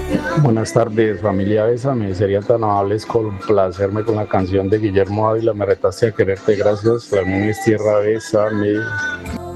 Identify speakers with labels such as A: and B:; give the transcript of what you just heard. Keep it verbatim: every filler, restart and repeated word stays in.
A: Buenas tardes, familia Bésame. Serían tan amables complacerme con la canción de Guillermo Ávila, Me retaste a quererte, gracias. La mía es Tierra Bésame.